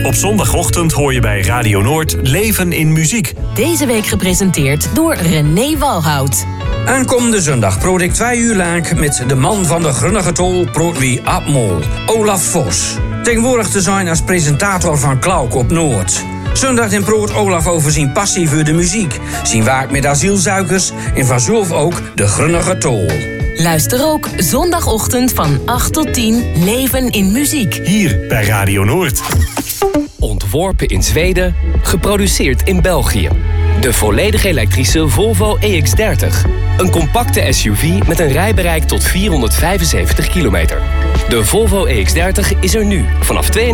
Op zondagochtend hoor je bij Radio Noord Leven in Muziek. Deze week gepresenteerd door René Walhout. Aankomende zondag proot ik 2 uur lang met de man van de Grunnige Tol, proot wie Abmol, Olaf Vos. Tegenwoordig te zijn als presentator van Klauk op Noord. Zondag in proot Olaf over zijn passie voor de muziek, zijn werk met asielzoekers en vanzelf ook de Grunnige Tol. Luister ook zondagochtend van 8 tot 10 Leven in Muziek. Hier bij Radio Noord. Ontworpen in Zweden, geproduceerd in België. De volledig elektrische Volvo EX30. Een compacte SUV met een rijbereik tot 475 kilometer. De Volvo EX30 is er nu vanaf €32.995.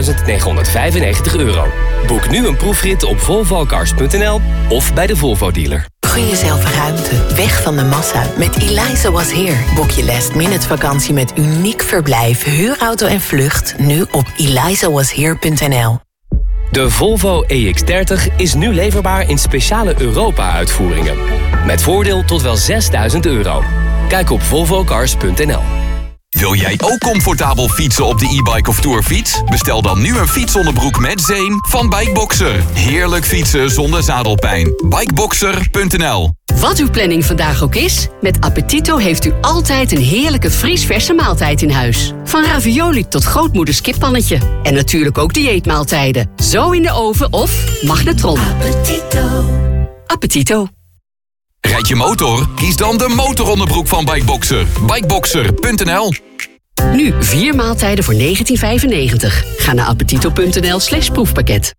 Boek nu een proefrit op volvocars.nl of bij de Volvo dealer. Gun jezelf ruimte, weg van de massa. Met Eliza Was Here boek je last-minute vakantie met uniek verblijf, huurauto en vlucht nu op elizawashere.nl. De Volvo EX30 is nu leverbaar in speciale Europa-uitvoeringen. Met voordeel tot wel €6.000. Kijk op volvocars.nl. Wil jij ook comfortabel fietsen op de e-bike of tourfiets? Bestel dan nu een fietsonderbroek met zeem van Bikeboxer. Heerlijk fietsen zonder zadelpijn. Bikeboxer.nl. Wat uw planning vandaag ook is, met Appetito heeft u altijd een heerlijke vriesverse maaltijd in huis. Van ravioli tot grootmoeders kippannetje. En natuurlijk ook dieetmaaltijden. Zo in de oven of magnetron. Appetito. Appetito. Rijd je motor? Kies dan de motoronderbroek van Bikeboxer. Bikeboxer.nl. Nu 4 maaltijden voor €19,95. Ga naar appetito.nl/proefpakket.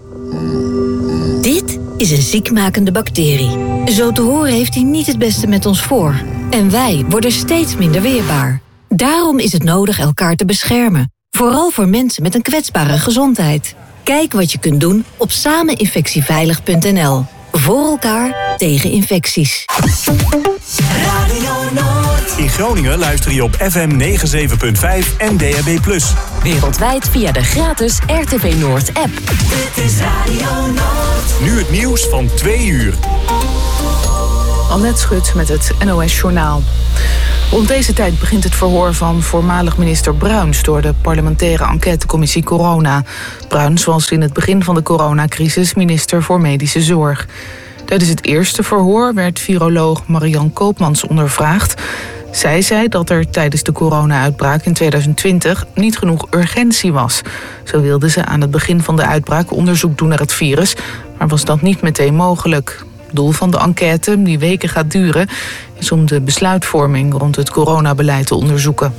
Dit is een ziekmakende bacterie. Zo te horen heeft hij niet het beste met ons voor. En wij worden steeds minder weerbaar. Daarom is het nodig elkaar te beschermen. Vooral voor mensen met een kwetsbare gezondheid. Kijk wat je kunt doen op sameninfectieveilig.nl. Voor elkaar tegen infecties. Radio Noord. In Groningen luister je op FM 97.5 en DAB+. Wereldwijd via de gratis RTV Noord app. Dit is Radio Noord. Nu het nieuws van 2 uur. Annette Schut met het NOS Journaal. Rond deze tijd begint het verhoor van voormalig minister Bruins door de parlementaire enquêtecommissie Corona. Bruins was in het begin van de coronacrisis minister voor Medische Zorg. Tijdens het eerste verhoor werd viroloog Marianne Koopmans ondervraagd. Zij zei dat er tijdens de corona-uitbraak in 2020 niet genoeg urgentie was. Zo wilde ze aan het begin van de uitbraak onderzoek doen naar het virus, maar was dat niet meteen mogelijk. Het doel van de enquête, die weken gaat duren, is om de besluitvorming rond het coronabeleid te onderzoeken.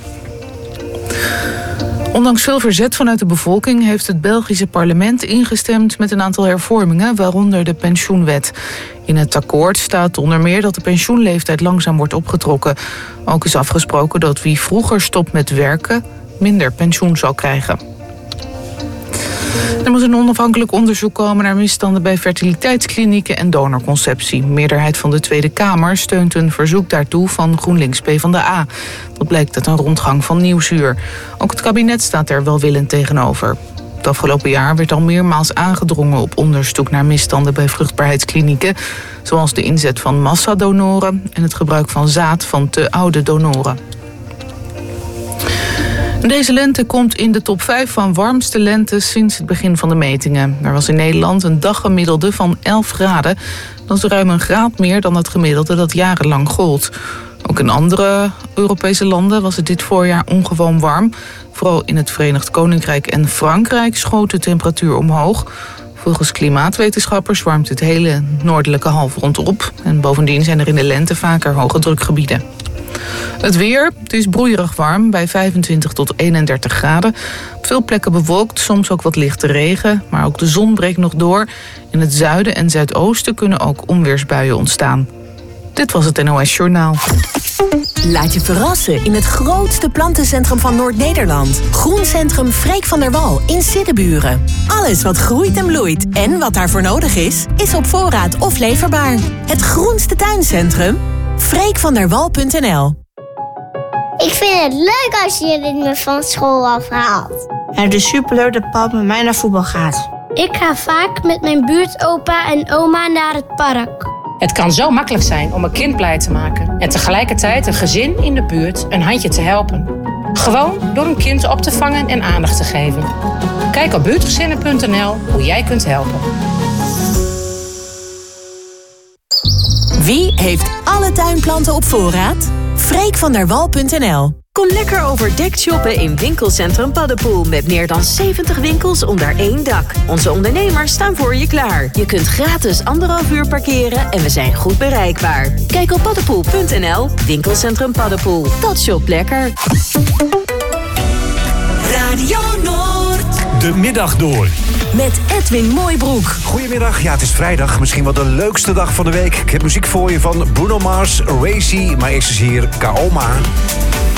Ondanks veel verzet vanuit de bevolking heeft het Belgische parlement ingestemd met een aantal hervormingen, waaronder de pensioenwet. In het akkoord staat onder meer dat de pensioenleeftijd langzaam wordt opgetrokken. Ook is afgesproken dat wie vroeger stopt met werken minder pensioen zal krijgen. Er moet een onafhankelijk onderzoek komen naar misstanden bij fertiliteitsklinieken en donorconceptie. De meerderheid van de Tweede Kamer steunt een verzoek daartoe van GroenLinks PvdA. Dat blijkt uit een rondgang van Nieuwsuur. Ook het kabinet staat er welwillend tegenover. Het afgelopen jaar werd al meermaals aangedrongen op onderzoek naar misstanden bij vruchtbaarheidsklinieken, zoals de inzet van massadonoren en het gebruik van zaad van te oude donoren. Deze lente komt in de top 5 van warmste lentes sinds het begin van de metingen. Er was in Nederland een daggemiddelde van 11 graden. Dat is ruim een graad meer dan het gemiddelde dat jarenlang gold. Ook in andere Europese landen was het dit voorjaar ongewoon warm. Vooral in het Verenigd Koninkrijk en Frankrijk schoot de temperatuur omhoog. Volgens klimaatwetenschappers warmt het hele noordelijke halfrond op. En bovendien zijn er in de lente vaker hoge drukgebieden. Het weer, het is broeierig warm bij 25 tot 31 graden. Op veel plekken bewolkt, soms ook wat lichte regen. Maar ook de zon breekt nog door. In het zuiden en zuidoosten kunnen ook onweersbuien ontstaan. Dit was het NOS Journaal. Laat je verrassen in het grootste plantencentrum van Noord-Nederland. Groencentrum Freek van der Wal in Siddeburen. Alles wat groeit en bloeit en wat daarvoor nodig is op voorraad of leverbaar. Het groenste tuincentrum? freekvanderwal.nl. Ik vind het leuk als jullie me van school afhaalt. Het is superleuk dat papa met mij naar voetbal gaat. Ik ga vaak met mijn buurtopa en oma naar het park. Het kan zo makkelijk zijn om een kind blij te maken en tegelijkertijd een gezin in de buurt een handje te helpen. Gewoon door een kind op te vangen en aandacht te geven. Kijk op buurtgezinnen.nl hoe jij kunt helpen. Wie heeft alle tuinplanten op voorraad? Freekvanderwal.nl. Kom lekker overdekt shoppen in winkelcentrum Paddepoel. Met meer dan 70 winkels onder één dak. Onze ondernemers staan voor je klaar. Je kunt gratis 1,5 uur parkeren en we zijn goed bereikbaar. Kijk op paddepoel.nl. Winkelcentrum Paddepoel. Dat shopt lekker. Radio Noord. De middag door. Met Edwin Mooibroek. Goedemiddag, ja, het is vrijdag. Misschien wel de leukste dag van de week. Ik heb muziek voor je van Bruno Mars, Racy, maar eerst is hier Kaoma.